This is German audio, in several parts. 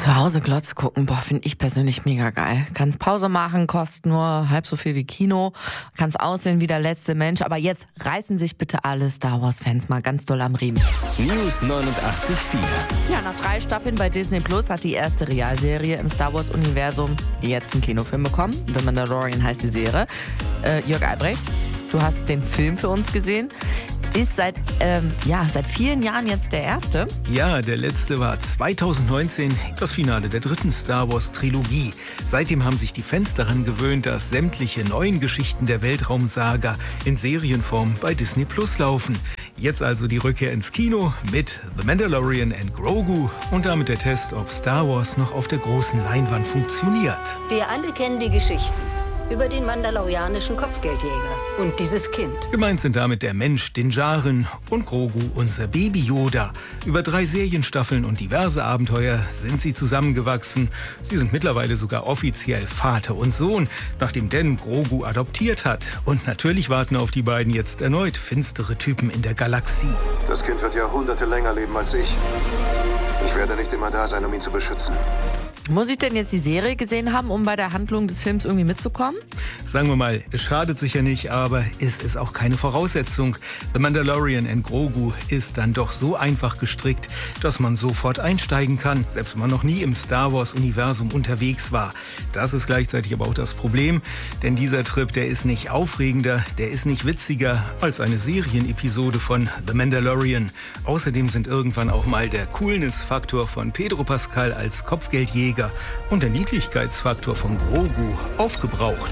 Zu Hause Glotz gucken, finde ich persönlich mega geil. Kannst Pause machen, kostet nur halb so viel wie Kino. Kannst aussehen wie der letzte Mensch. Aber jetzt reißen sich bitte alle Star Wars-Fans mal ganz doll am Riemen. News 89.4. Ja, nach 3 Staffeln bei Disney Plus hat die erste Realserie im Star Wars-Universum jetzt einen Kinofilm bekommen. The Mandalorian heißt die Serie. Jörg Albrecht, du hast den Film für uns gesehen. Ist seit vielen Jahren jetzt der erste. Ja, der letzte war 2019 das Finale der 3. Star Wars Trilogie. Seitdem haben sich die Fans daran gewöhnt, dass sämtliche neuen Geschichten der Weltraumsaga in Serienform bei Disney Plus laufen. Jetzt also die Rückkehr ins Kino mit The Mandalorian and Grogu und damit der Test, ob Star Wars noch auf der großen Leinwand funktioniert. Wir alle kennen die Geschichten über den mandalorianischen Kopfgeldjäger und dieses Kind. Gemeint sind damit der Mensch, Din Djarin und Grogu, unser Baby Yoda. Über 3 Serienstaffeln und diverse Abenteuer sind sie zusammengewachsen. Sie sind mittlerweile sogar offiziell Vater und Sohn, nachdem Dan Grogu adoptiert hat. Und natürlich warten auf die beiden jetzt erneut finstere Typen in der Galaxie. Das Kind wird Jahrhunderte länger leben als ich. Ich werde nicht immer da sein, um ihn zu beschützen. Muss ich denn jetzt die Serie gesehen haben, um bei der Handlung des Films irgendwie mitzukommen? Sagen wir mal, es schadet sicher nicht, aber es ist auch keine Voraussetzung. The Mandalorian and Grogu ist dann doch so einfach gestrickt, dass man sofort einsteigen kann, selbst wenn man noch nie im Star Wars-Universum unterwegs war. Das ist gleichzeitig aber auch das Problem, denn dieser Trip, der ist nicht aufregender, der ist nicht witziger als eine Serienepisode von The Mandalorian. Außerdem sind irgendwann auch mal der Coolness-Faktor von Pedro Pascal als Kopfgeldjäger und der Niedlichkeitsfaktor von Grogu aufgebraucht.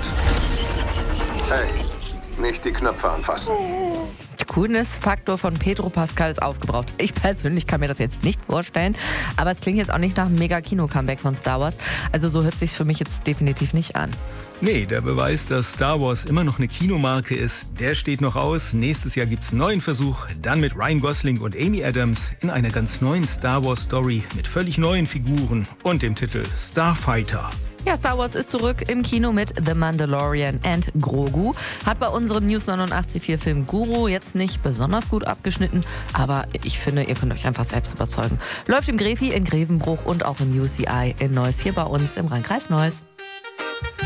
Hey, nicht die Knöpfe anfassen. Der Coolness-Faktor von Pedro Pascal ist aufgebraucht. Ich persönlich kann mir das jetzt nicht vorstellen, aber es klingt jetzt auch nicht nach einem Mega-Kino-Comeback von Star Wars. Also so hört es sich für mich jetzt definitiv nicht an. Nee, der Beweis, dass Star Wars immer noch eine Kinomarke ist, der steht noch aus. Nächstes Jahr gibt's einen neuen Versuch, dann mit Ryan Gosling und Amy Adams in einer ganz neuen Star Wars Story mit völlig neuen Figuren und dem Titel Starfighter. Ja, Star Wars ist zurück im Kino mit The Mandalorian and Grogu. Hat bei unserem News 89.4 Film Guru jetzt nicht besonders gut abgeschnitten, aber ich finde, ihr könnt euch einfach selbst überzeugen. Läuft im Grefi in Grevenbruch und auch im UCI in Neuss hier bei uns im Rheinkreis Neuss.